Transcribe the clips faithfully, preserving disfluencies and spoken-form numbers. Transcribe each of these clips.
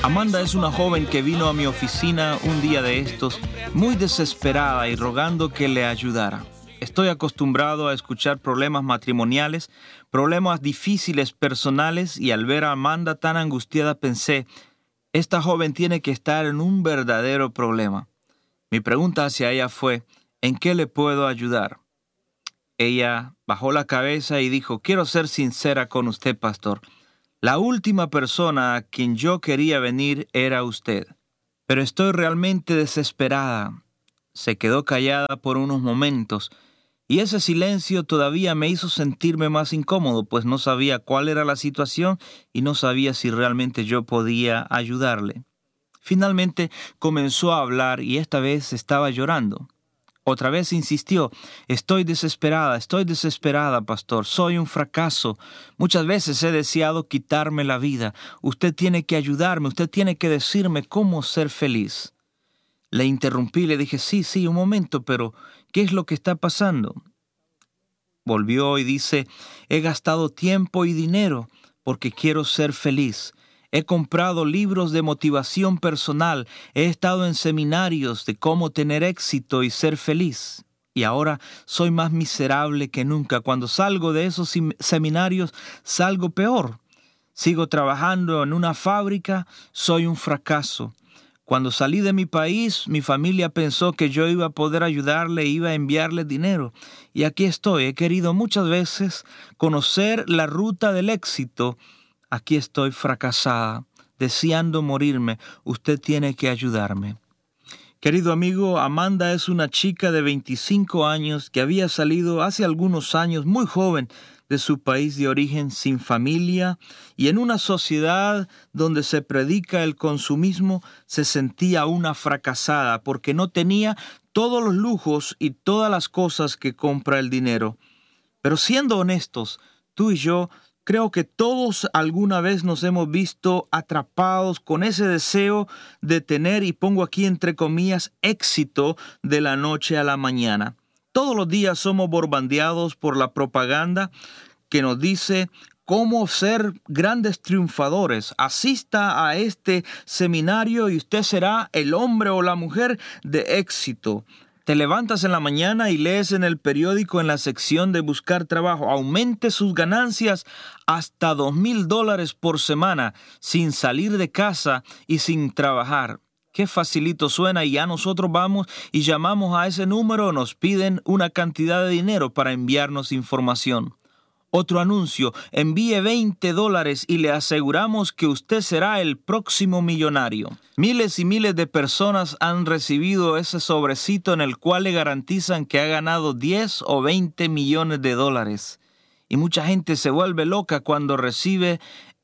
Amanda es una joven que vino a mi oficina un día de estos, muy desesperada y rogando que le ayudara. Estoy acostumbrado a escuchar problemas matrimoniales, problemas difíciles personales, y al ver a Amanda tan angustiada pensé, esta joven tiene que estar en un verdadero problema. Mi pregunta hacia ella fue, ¿en qué le puedo ayudar? Ella bajó la cabeza y dijo, quiero ser sincera con usted, pastor. La última persona a quien yo quería venir era usted, pero estoy realmente desesperada. Se quedó callada por unos momentos, y ese silencio todavía me hizo sentirme más incómodo, pues no sabía cuál era la situación y no sabía si realmente yo podía ayudarle. Finalmente comenzó a hablar y esta vez estaba llorando. Otra vez insistió, estoy desesperada, estoy desesperada, pastor, soy un fracaso. Muchas veces he deseado quitarme la vida. Usted tiene que ayudarme, usted tiene que decirme cómo ser feliz. Le interrumpí, le dije, sí, sí, un momento, pero ¿qué es lo que está pasando? Volvió y dice, he gastado tiempo y dinero porque quiero ser feliz. He comprado libros de motivación personal, he estado en seminarios de cómo tener éxito y ser feliz. Y ahora soy más miserable que nunca. Cuando salgo de esos seminarios, salgo peor. Sigo trabajando en una fábrica, soy un fracaso. Cuando salí de mi país, mi familia pensó que yo iba a poder ayudarle e iba a enviarle dinero. Y aquí estoy, he querido muchas veces conocer la ruta del éxito. Aquí estoy fracasada, deseando morirme. Usted tiene que ayudarme. Querido amigo, Amanda es una chica de veinticinco años que había salido hace algunos años muy joven de su país de origen sin familia, y en una sociedad donde se predica el consumismo se sentía una fracasada porque no tenía todos los lujos y todas las cosas que compra el dinero. Pero siendo honestos, tú y yo creo que todos alguna vez nos hemos visto atrapados con ese deseo de tener, y pongo aquí entre comillas, éxito de la noche a la mañana. Todos los días somos bombardeados por la propaganda que nos dice cómo ser grandes triunfadores. Asista a este seminario y usted será el hombre o la mujer de éxito. Te levantas en la mañana y lees en el periódico en la sección de buscar trabajo. Aumente sus ganancias hasta dos mil dólares por semana sin salir de casa y sin trabajar. Qué facilito suena, y ya nosotros vamos y llamamos a ese número, nos piden una cantidad de dinero para enviarnos información. Otro anuncio, envíe veinte dólares y le aseguramos que usted será el próximo millonario. Miles y miles de personas han recibido ese sobrecito en el cual le garantizan que ha ganado diez o veinte millones de dólares. Y mucha gente se vuelve loca cuando recibe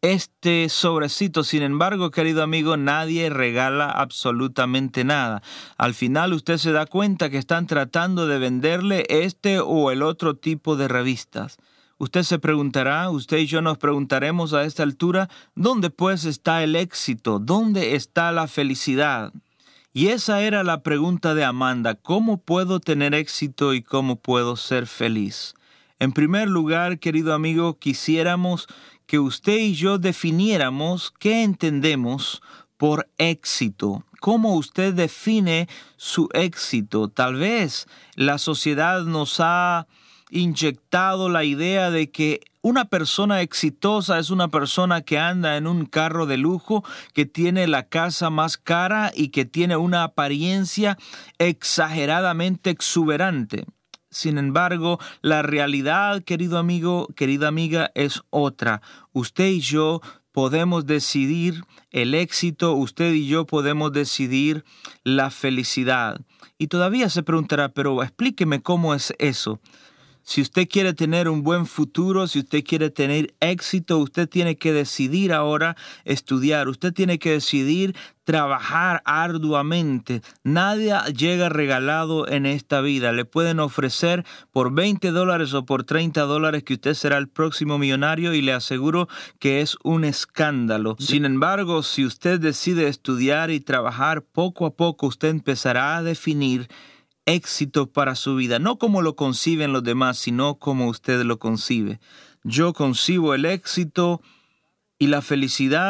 este sobrecito. Sin embargo, querido amigo, nadie regala absolutamente nada. Al final usted se da cuenta que están tratando de venderle este o el otro tipo de revistas. Usted se preguntará, usted y yo nos preguntaremos a esta altura, ¿dónde pues está el éxito? ¿Dónde está la felicidad? Y esa era la pregunta de Amanda, ¿cómo puedo tener éxito y cómo puedo ser feliz? En primer lugar, querido amigo, quisiéramos que usted y yo definiéramos qué entendemos por éxito. ¿Cómo usted define su éxito? Tal vez la sociedad nos ha inyectado la idea de que una persona exitosa es una persona que anda en un carro de lujo, que tiene la casa más cara y que tiene una apariencia exageradamente exuberante. Sin embargo, la realidad, querido amigo, querida amiga, es otra. Usted y yo podemos decidir el éxito, usted y yo podemos decidir la felicidad. Y todavía se preguntará, pero explíqueme cómo es eso. Si usted quiere tener un buen futuro, si usted quiere tener éxito, usted tiene que decidir ahora estudiar. Usted tiene que decidir trabajar arduamente. Nadie llega regalado en esta vida. Le pueden ofrecer por veinte dólares o por treinta dólares que usted será el próximo millonario, y le aseguro que es un escándalo. Sin embargo, si usted decide estudiar y trabajar, poco a poco usted empezará a definir éxito para su vida, no como lo conciben los demás, sino como usted lo concibe. Yo concibo el éxito y la felicidad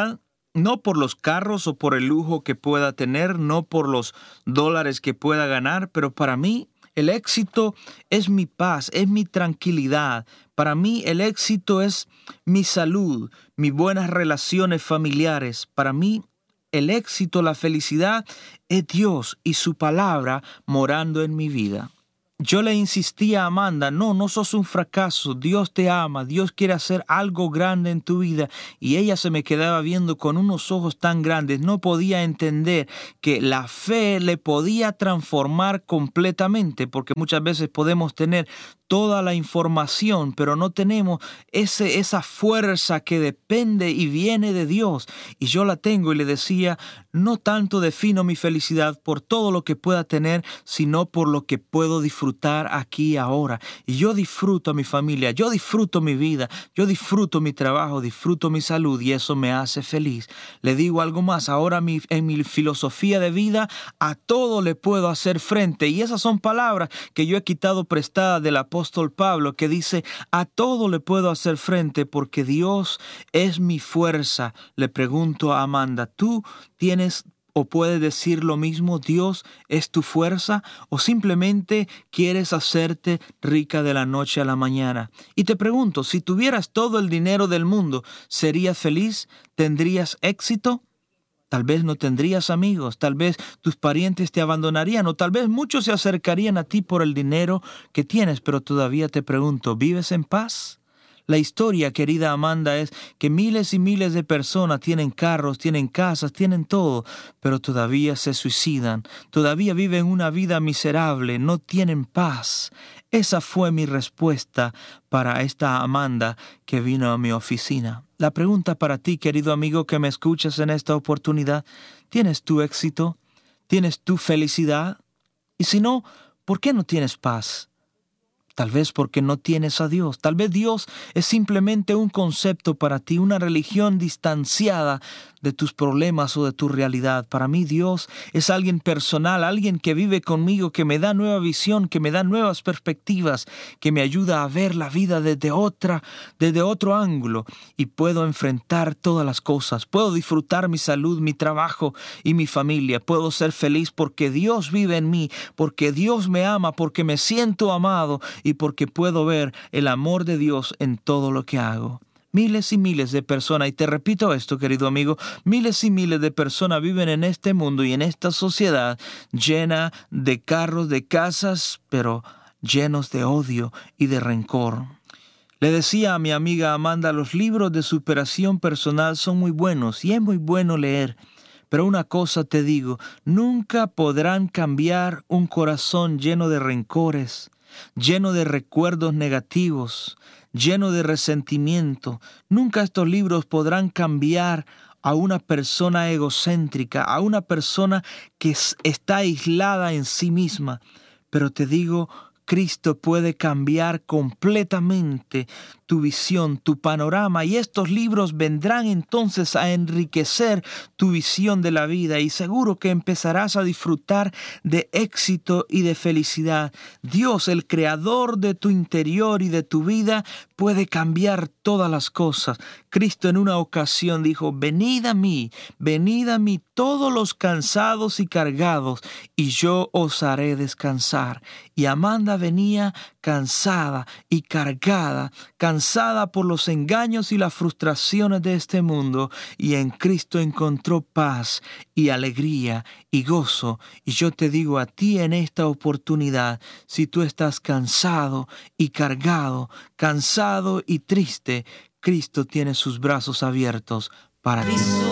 No por los carros o por el lujo que pueda tener, no por los dólares que pueda ganar, pero para mí el éxito es mi paz, es mi tranquilidad. Para mí el éxito es mi salud, mis buenas relaciones familiares. Para mí el éxito, la felicidad es Dios y su palabra morando en mi vida. Yo le insistía a Amanda, no, no sos un fracaso, Dios te ama, Dios quiere hacer algo grande en tu vida. Y ella se me quedaba viendo con unos ojos tan grandes, no podía entender que la fe le podía transformar completamente, porque muchas veces podemos tener toda la información, pero no tenemos ese, esa fuerza que depende y viene de Dios. Y yo la tengo y le decía, no tanto defino mi felicidad por todo lo que pueda tener, sino por lo que puedo disfrutar aquí y ahora. Y yo disfruto a mi familia, yo disfruto mi vida, yo disfruto mi trabajo, disfruto mi salud y eso me hace feliz. Le digo algo más, ahora mi, en mi filosofía de vida, a todo le puedo hacer frente. Y esas son palabras que yo he quitado prestadas del apóstol Pablo, que dice, a todo le puedo hacer frente porque Dios es mi fuerza. Le pregunto a Amanda, ¿tú tienes o puedes decir lo mismo? ¿Dios es tu fuerza? ¿O simplemente quieres hacerte rica de la noche a la mañana? Y te pregunto, si tuvieras todo el dinero del mundo, ¿serías feliz? ¿Tendrías éxito? Tal vez no tendrías amigos, tal vez tus parientes te abandonarían o tal vez muchos se acercarían a ti por el dinero que tienes, pero todavía te pregunto, ¿vives en paz? La historia, querida Amanda, es que miles y miles de personas tienen carros, tienen casas, tienen todo, pero todavía se suicidan, todavía viven una vida miserable, no tienen paz. Esa fue mi respuesta para esta Amanda que vino a mi oficina. La pregunta para ti, querido amigo que me escuchas en esta oportunidad, ¿tienes tu éxito? ¿Tienes tu felicidad? Y si no, ¿por qué no tienes paz? Tal vez porque no tienes a Dios. Tal vez Dios es simplemente un concepto para ti, una religión distanciada de tus problemas o de tu realidad. Para mí Dios es alguien personal, alguien que vive conmigo, que me da nueva visión, que me da nuevas perspectivas, que me ayuda a ver la vida desde otra, desde otro ángulo y puedo enfrentar todas las cosas. Puedo disfrutar mi salud, mi trabajo y mi familia. Puedo ser feliz porque Dios vive en mí, porque Dios me ama, porque me siento amado y porque puedo ver el amor de Dios en todo lo que hago. Miles y miles de personas, y te repito esto, querido amigo, miles y miles de personas viven en este mundo y en esta sociedad llena de carros, de casas, pero llenos de odio y de rencor. Le decía a mi amiga Amanda, los libros de superación personal son muy buenos y es muy bueno leer. Pero una cosa te digo, nunca podrán cambiar un corazón lleno de rencores, lleno de recuerdos negativos, lleno de resentimiento. Nunca estos libros podrán cambiar a una persona egocéntrica, a una persona que está aislada en sí misma. Pero te digo, Cristo puede cambiar completamente tu visión, tu panorama, y estos libros vendrán entonces a enriquecer tu visión de la vida y seguro que empezarás a disfrutar de éxito y de felicidad. Dios, el creador de tu interior y de tu vida, puede cambiar todas las cosas. Cristo en una ocasión dijo, venid a mí, venid a mí todos los cansados y cargados, y yo os haré descansar. Y Amanda venía cansada y cargada, cansada por los engaños y las frustraciones de este mundo, y en Cristo encontró paz y alegría y gozo. Y yo te digo a ti en esta oportunidad, si tú estás cansado y cargado, cansado y triste, Cristo tiene sus brazos abiertos para ti.